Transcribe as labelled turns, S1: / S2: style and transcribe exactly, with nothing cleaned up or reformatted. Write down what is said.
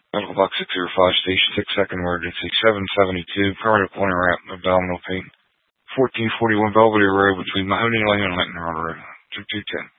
S1: Medical box six zero five, station six, second emergency, seven seventy-two, cardiac corner wrap, abdominal pain, fourteen forty-one Belvedere Road between Mahoney Lane and Linton Road, two two ten.